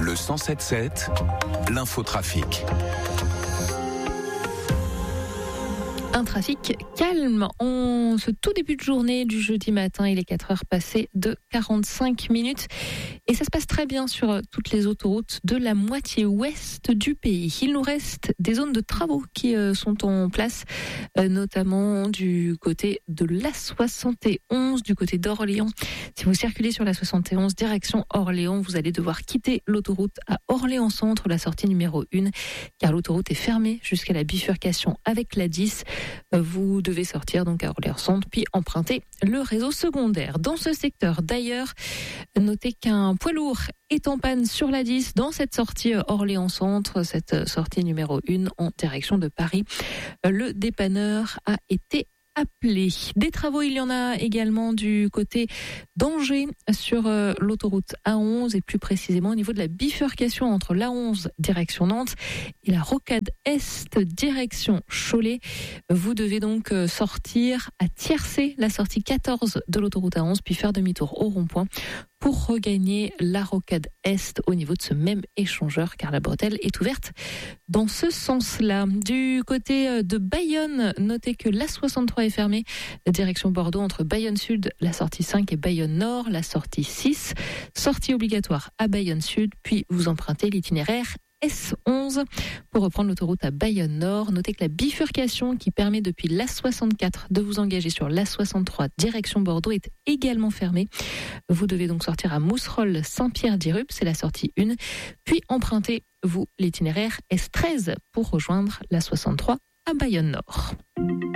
Le 107.7, l'infotrafic. Un trafic calme en ce tout début de journée du jeudi matin. Il est 4h passées de 45 minutes. Et ça se passe très bien sur toutes les autoroutes de la moitié ouest du pays. Il nous reste des zones de travaux qui sont en place, notamment du côté de l'A71, du côté d'Orléans. Si vous circulez sur l'A71 direction Orléans, vous allez devoir quitter l'autoroute à Orléans-Centre, la sortie numéro 1, car l'autoroute est fermée jusqu'à la bifurcation avec la 10. Vous devez sortir donc à Orléans-Centre, puis emprunter le réseau secondaire. Dans ce secteur, d'ailleurs, notez qu'un poids lourd est en panne sur la 10 dans cette sortie Orléans-Centre, cette sortie numéro 1 en direction de Paris. Le dépanneur a été appelé. Des travaux, il y en a également du côté d'Angers sur l'autoroute A11 et plus précisément au niveau de la bifurcation entre l'A11 direction Nantes et la rocade Est direction Cholet. Vous devez donc sortir à Tiercé, la sortie 14 de l'autoroute A11, puis faire demi-tour au rond-point pour regagner la rocade Est au niveau de ce même échangeur, car la bretelle est ouverte dans ce sens-là. Du côté de Bayonne, notez que l'A63 est fermée, direction Bordeaux entre Bayonne Sud, la sortie 5 et Bayonne Nord, la sortie 6. Sortie obligatoire à Bayonne Sud, puis vous empruntez l'itinéraire S11 pour reprendre l'autoroute à Bayonne Nord. Notez que la bifurcation qui permet depuis l'A64 de vous engager sur l'A63 direction Bordeaux est également fermée. Vous devez donc sortir à Mousserolles Saint-Pierre-d'Irup, c'est la sortie 1, puis empruntez vous l'itinéraire S13 pour rejoindre l'A63 à Bayonne Nord.